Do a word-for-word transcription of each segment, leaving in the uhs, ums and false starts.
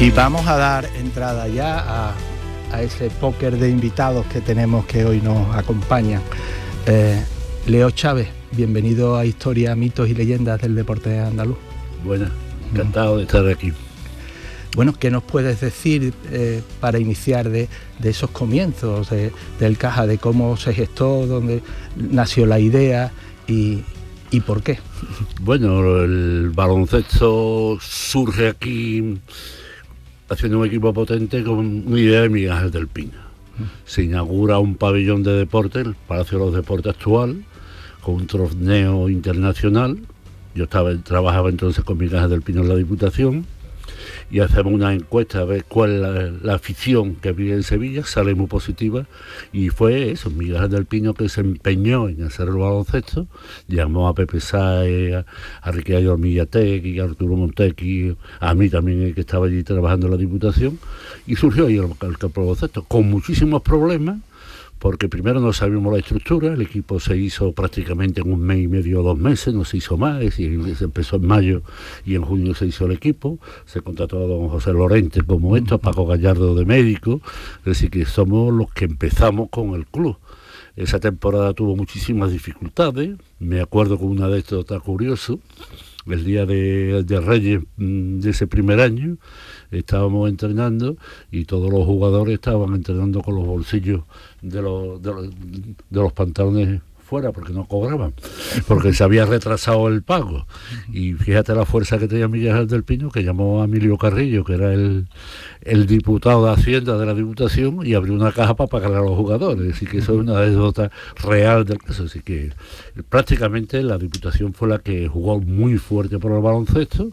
Y vamos a dar entrada ya a, a ese póker de invitados que tenemos que hoy nos acompañan. Eh, Leo Chávez, bienvenido a Historia, Mitos y Leyendas del Deporte Andaluz. Buenas, encantado de estar aquí. Bueno, ¿qué nos puedes decir eh, para iniciar de, de esos comienzos de, del Caja, de cómo se gestó, dónde nació la idea y, y por qué? Bueno, el baloncesto surge aquí haciendo un equipo potente con una idea de Migajas del Pino. Se inaugura un pabellón de deporte, el Palacio de los Deportes actual, con un torneo internacional. Yo estaba, trabajaba entonces con Migajas del Pino en la Diputación y hacemos una encuesta a ver cuál es la, la afición que había en Sevilla, sale muy positiva y fue eso, Migajas del Pino, que se empeñó en hacer el baloncesto, llamó a Pepe Sáez, a, a Ricardo Millategui, a Arturo Montequi, a mí también, que estaba allí trabajando en la Diputación, y surgió ahí el, el, el baloncesto, con muchísimos problemas, porque primero no sabíamos la estructura, el equipo se hizo prácticamente en un mes y medio o dos meses, no se hizo más, y se empezó en mayo y en junio se hizo el equipo, se contrató a don José Lorente como esto, a Paco Gallardo de médico, es decir, que somos los que empezamos con el club. Esa temporada tuvo muchísimas dificultades, me acuerdo con una de estas tan curioso, el día de, de Reyes de ese primer año, estábamos entrenando y todos los jugadores estaban entrenando con los bolsillos de los, de los, de los pantalones fuera porque no cobraban, porque se había retrasado el pago. Y fíjate la fuerza que tenía Migajas del Pino, que llamó a Emilio Carrillo, que era el, el diputado de Hacienda de la Diputación, y abrió una caja para pagar a los jugadores. Así que eso es una anécdota real del caso. Así que prácticamente la Diputación fue la que jugó muy fuerte por el baloncesto.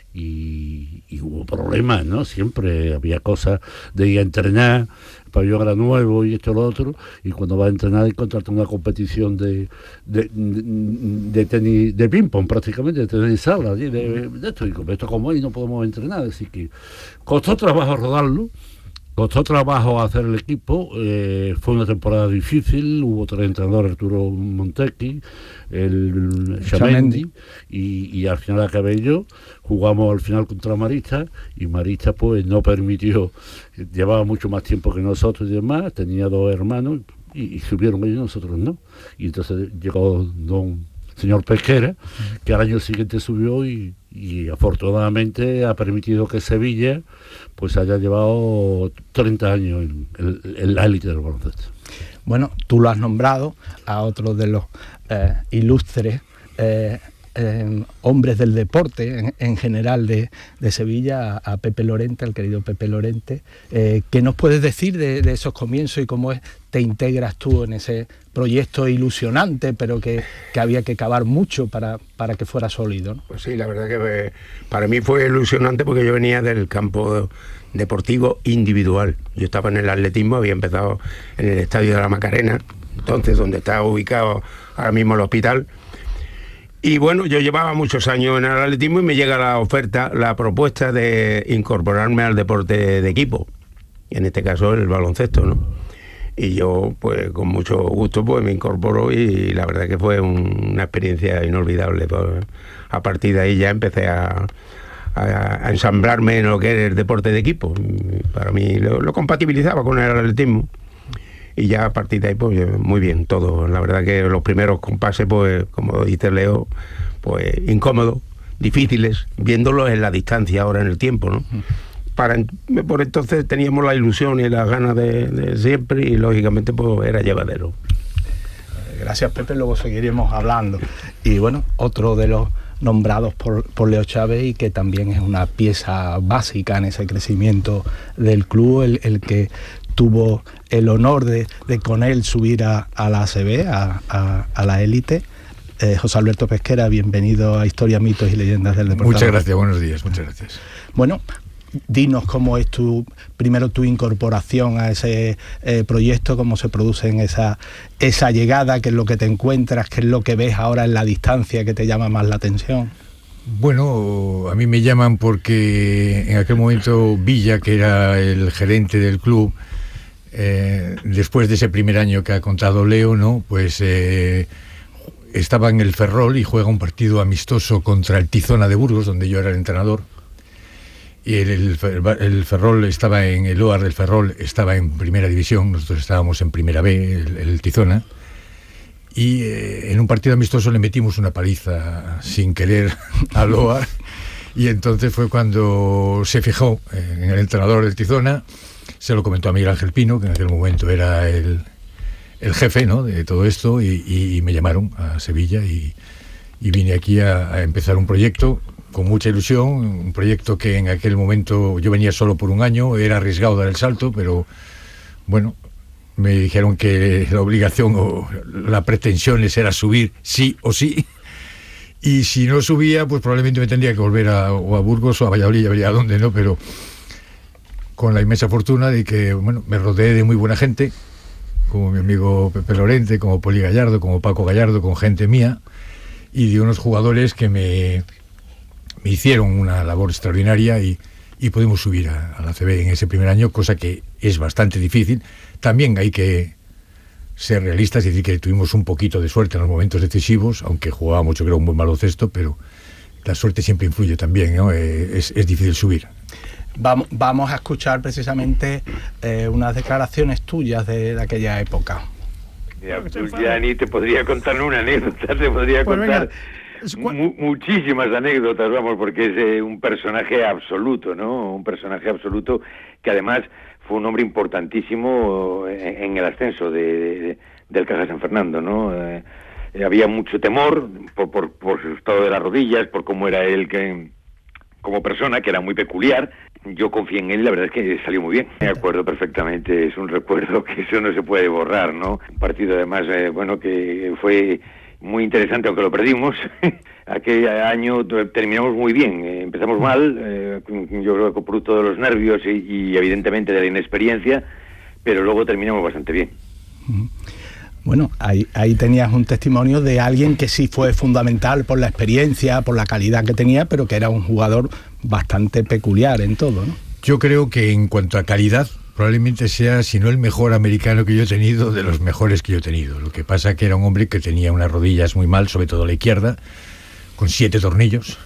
Y, y hubo problemas, ¿no? Siempre había cosas de ir a entrenar, el pabellón era nuevo y esto y lo otro, y cuando vas a entrenar y encontrarte una competición de de, de, de tenis, de ping-pong prácticamente, de tenis sala, de, de, de esto, y como esto como es, no podemos entrenar, así que costó trabajo rodarlo. Costó trabajo hacer el equipo, eh, fue una temporada difícil, hubo tres entrenadores, Arturo Montequi, el Chamendi, y, y al final acabé yo, jugamos al final contra Maristas, y Maristas pues no permitió, llevaba mucho más tiempo que nosotros y demás, tenía dos hermanos, y, y subieron ellos, nosotros no, y entonces llegó don señor Pesquera, que al año siguiente subió y, y afortunadamente ha permitido que Sevilla pues haya llevado treinta años en, en, en la élite del baloncesto. Bueno, tú lo has nombrado a otro de los eh, ilustres eh, eh, hombres del deporte en, en general de, de Sevilla, a, a Pepe Lorente, al querido Pepe Lorente. Eh, ¿Qué nos puedes decir de, de esos comienzos y cómo es, te integras tú en ese proyecto ilusionante, pero que, que había que cavar mucho para, para que fuera sólido, ¿no? Pues sí, la verdad que eh, para mí fue ilusionante porque yo venía del campo deportivo individual. Yo estaba en el atletismo, había empezado en el Estadio de la Macarena, entonces donde está ubicado ahora mismo el hospital. Y bueno, yo llevaba muchos años en el atletismo y me llega la oferta, la propuesta de incorporarme al deporte de equipo, en este caso el baloncesto, ¿no? Y yo, pues con mucho gusto, pues me incorporo y la verdad que fue un, una experiencia inolvidable. Pues, a partir de ahí ya empecé a, a, a ensamblarme en lo que es el deporte de equipo. Para mí lo, lo compatibilizaba con el atletismo. Y ya a partir de ahí, pues muy bien, todo. La verdad que los primeros compases, pues como dice Leo, pues incómodos, difíciles, viéndolos en la distancia ahora en el tiempo, ¿no? Para, por entonces teníamos la ilusión y las ganas de, de siempre y lógicamente pues era llevadero. Gracias, Pepe, luego seguiremos hablando. Y bueno, otro de los nombrados por, por Leo Chávez y que también es una pieza básica en ese crecimiento del club, el, el que tuvo el honor de, de con él subir a, a la A C B, a, a, a la élite. Eh, José Alberto Pesquera, bienvenido a Historia, Mitos y Leyendas del Deporte. Muchas gracias, buenos días, muchas gracias. Bueno, dinos cómo es tu, primero tu incorporación a ese eh, proyecto, cómo se produce en esa, esa llegada, qué es lo que te encuentras, qué es lo que ves ahora en la distancia que te llama más la atención. Bueno, a mí me llaman porque en aquel momento Villa, que era el gerente del club, eh, después de ese primer año que ha contado Leo, ¿no? Pues eh, estaba en el Ferrol y juega un partido amistoso contra el Tizona de Burgos, donde yo era el entrenador. y el, el, el Ferrol estaba en el O A R del Ferrol estaba en primera división, nosotros estábamos en primera B, el, el Tizona, y eh, en un partido amistoso le metimos una paliza sin querer al O A R, y entonces fue cuando se fijó en el entrenador del Tizona, se lo comentó a Miguel Ángel Pino, que en aquel momento era el, el jefe, ¿no?, de todo esto, y, y me llamaron a Sevilla y, y vine aquí a, a empezar un proyecto con mucha ilusión, un proyecto que en aquel momento yo venía solo por un año, era arriesgado dar el salto, pero bueno, me dijeron que la obligación o la pretensión les era subir sí o sí, y si no subía, pues probablemente me tendría que volver a, o a Burgos o a Valladolid, ya vería a dónde, ¿no? Pero con la inmensa fortuna de que, bueno, me rodeé de muy buena gente, como mi amigo Pepe Lorente, como Poli Gallardo, como Paco Gallardo, con gente mía, y de unos jugadores que me, me hicieron una labor extraordinaria y, y pudimos subir a, a la C B en ese primer año, cosa que es bastante difícil. También hay que ser realistas y decir que tuvimos un poquito de suerte en los momentos decisivos, aunque jugábamos, yo creo, un buen baloncesto, pero la suerte siempre influye también, ¿no? Eh, es, es difícil subir. Vamos, vamos a escuchar precisamente eh, unas declaraciones tuyas de, de aquella época. Ya, ya ni te podría contar una anécdota, te podría pues contar mu muchísimas anécdotas, vamos, porque es eh, un personaje absoluto, ¿no? Un personaje absoluto que además fue un hombre importantísimo en, en el ascenso de, de, del Caja San Fernando, ¿no? Eh, había mucho temor por, por, por su estado de las rodillas, por cómo era él que, como persona, que era muy peculiar. Yo confié en él y la verdad es que salió muy bien. Me acuerdo perfectamente, es un recuerdo que eso no se puede borrar, ¿no? Un partido además, eh, bueno, que fue muy interesante, aunque lo perdimos. Aquel año terminamos muy bien, eh, empezamos mal, eh, yo creo que producto de los nervios y, y evidentemente de la inexperiencia, pero luego terminamos bastante bien. Bueno, ahí, ahí tenías un testimonio de alguien que sí fue fundamental por la experiencia, por la calidad que tenía, pero que era un jugador bastante peculiar en todo, ¿no? Yo creo que en cuanto a calidad, probablemente sea, si no el mejor americano que yo he tenido, de los mejores que yo he tenido. Lo que pasa que era un hombre que tenía unas rodillas muy mal, sobre todo la izquierda, con siete tornillos.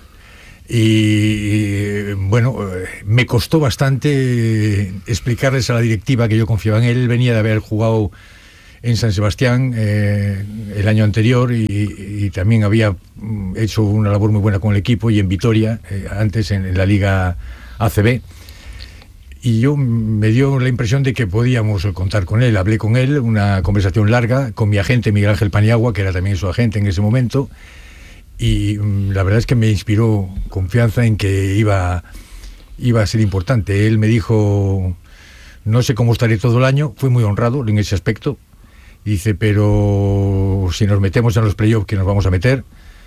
Y bueno, me costó bastante explicarles a la directiva que yo confiaba en él. Él venía de haber jugado en San Sebastián eh, el año anterior y, y también había hecho una labor muy buena con el equipo, y en Vitoria, eh, antes en, en la Liga A C B. Y yo me dio la impresión de que podíamos contar con él. Hablé con él, una conversación larga, con mi agente Miguel Ángel Paniagua, que era también su agente en ese momento, y um, la verdad es que me inspiró confianza en que iba, iba a ser importante. Él me dijo, no sé cómo estaré todo el año, fue muy honrado en ese aspecto. Dice, pero si nos metemos en los playoffs, que nos vamos a meter,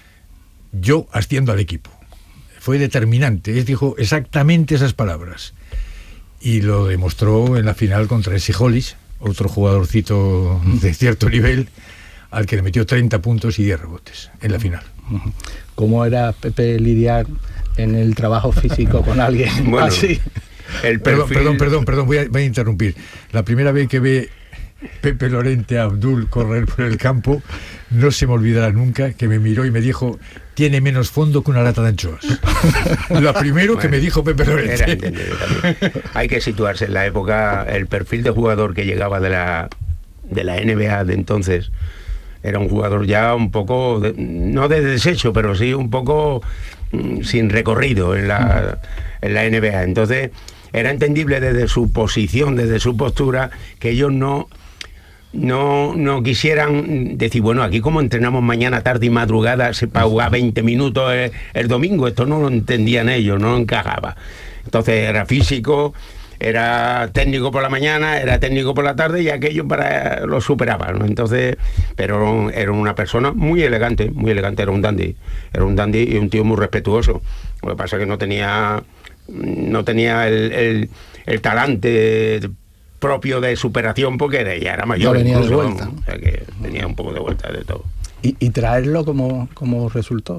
yo asciendo al equipo. Fue determinante, él dijo exactamente esas palabras. Y lo demostró en la final contra Esi Hollis, otro jugadorcito de cierto nivel, al que le metió treinta puntos y diez rebotes en la final. ¿Cómo era, Pepe, lidiar en el trabajo físico con alguien bueno, así? El perfil... Perdón, perdón, perdón, perdón voy, a, voy a interrumpir. La primera vez que ve Pepe Lorente a Abdul correr por el campo, no se me olvidará nunca que me miró y me dijo, tiene menos fondo que una lata de anchoas. Lo primero bueno, que me dijo Pepe Lorente. Hay que situarse en la época, el perfil de jugador que llegaba de la, de la N B A de entonces era un jugador ya un poco, de, no de desecho, pero sí un poco mm, sin recorrido en la, en la N B A. Entonces era entendible desde su posición, desde su postura, que ellos no... No, no quisieran decir, bueno, aquí como entrenamos mañana, tarde y madrugada, se paga veinte minutos el, el domingo. Esto no lo entendían ellos, no encajaba. Entonces era físico, era técnico por la mañana, era técnico por la tarde, y aquello para lo superaba, ¿no? Entonces, pero era una persona muy elegante, muy elegante, era un dandy, era un dandy y un tío muy respetuoso. Lo que pasa es que no tenía, no tenía el, el, el talante propio de superación, porque ya era mayor, no venía incluso, de vuelta, ¿no? O sea que tenía un poco de vuelta de todo. ¿Y, y traerlo como, como resultó?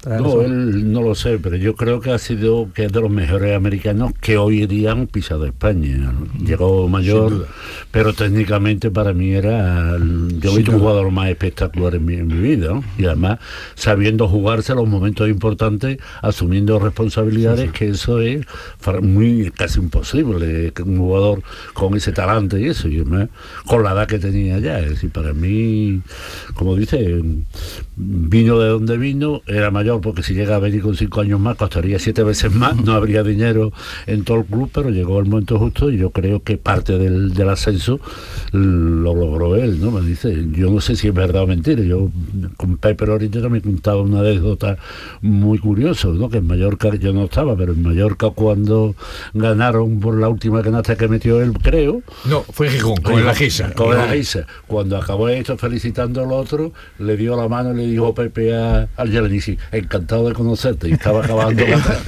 No, él no lo sé, pero yo creo que ha sido que es de los mejores americanos que hoy día han pisado España, ¿no? Llegó mayor, pero técnicamente para mí era, yo he visto un jugador más espectacular en mi, en mi vida, ¿no? Y además sabiendo jugarse los momentos importantes, asumiendo responsabilidades, sí, sí. que eso es muy casi imposible, que un jugador con ese talante y eso, y además con la edad que tenía ya, es decir, para mí, como dice, vino de donde vino, era mayor, porque si llega a venir con cinco años más costaría siete veces más, no habría dinero en todo el club, pero llegó el momento justo y yo creo que parte del, del ascenso lo logró él, ¿no? Me dice, yo no sé si es verdad o mentira, yo con Pepe Lorente me contaba una anécdota muy curiosa, ¿no? Que en Mallorca, yo no estaba, pero en Mallorca cuando ganaron por la última canasta que metió él, creo. No, fue en Gijón, con la Gisa. Con la Gisa. Cuando acabó esto felicitando al otro, le dio la mano y le dijo Pepe a, al Yelenici, encantado de conocerte, y estaba acabando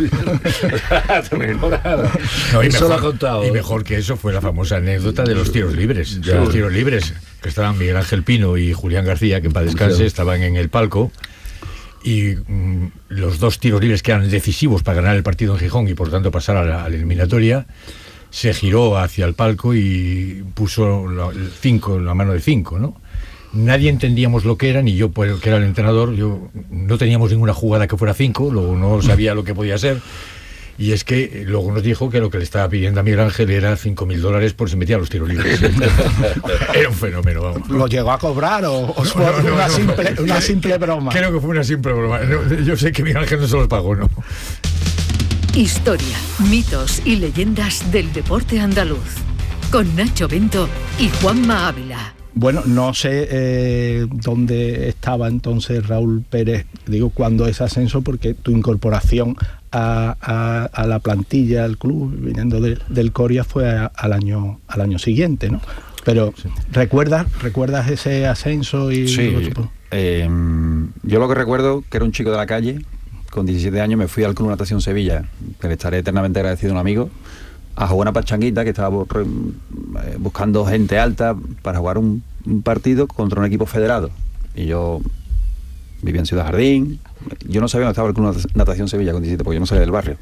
la temporada. No, y eso mejor, lo ha contado. Y mejor que eso fue la famosa anécdota de los tiros libres. Ya. Los tiros libres, que estaban Miguel Ángel Pino y Julián García, que en paz descanse, sí. estaban en el palco. Y mmm, los dos tiros libres que eran decisivos para ganar el partido en Gijón y por tanto pasar a la, a la eliminatoria, se giró hacia el palco y puso la, el cinco, la mano de cinco, ¿no? Nadie entendíamos lo que era, ni yo, pues, que era el entrenador, yo no teníamos ninguna jugada que fuera cinco, luego no sabía lo que podía ser. Y es que luego nos dijo que lo que le estaba pidiendo a Miguel Ángel era cinco mil dólares por si metía los tiros libres. Era un fenómeno, vamos. ¿Lo llegó a cobrar o, o no, fue no, no, una, no, simple, no, una simple broma? Creo que fue una simple broma. No, yo sé que Miguel Ángel no se los pagó, ¿no? Historia, mitos y leyendas del deporte andaluz. Con Nacho Bento y Juanma Ávila. Bueno, no sé eh, dónde estaba entonces Raúl Pérez, digo, cuando ese ascenso, porque tu incorporación a, a, a la plantilla, al club, viniendo de, del Coria, fue a, al año al año siguiente, ¿no? Pero, sí. ¿recuerdas recuerdas ese ascenso? Y sí, eh, yo lo que recuerdo, que era un chico de la calle, con diecisiete años me fui al Club Natación Sevilla, que le estaré eternamente agradecido a un amigo, a jugar una pachanguita, que estaba buscando gente alta para jugar un, un partido contra un equipo federado. Y yo vivía en Ciudad Jardín, yo no sabía dónde estaba el Club Natación Sevilla con diecisiete, porque yo no salía del barrio.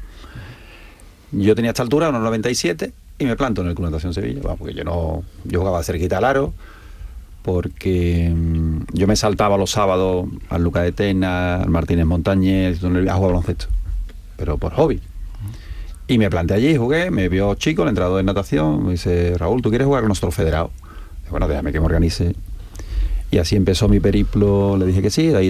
Yo tenía esta altura, unos noventa y siete, y me planto en el Club Natación Sevilla, bueno, porque yo no yo jugaba cerquita al aro, porque mmm, yo me saltaba los sábados al Luca de Tena, al Martínez Montañez, donde a jugar baloncesto, pero por hobby. Y me planté allí, jugué, me vio chico, el entrenador de natación, me dice, Raúl, ¿tú quieres jugar con nuestro federado? Y bueno, déjame que me organice. Y así empezó mi periplo, le dije que sí, de ahí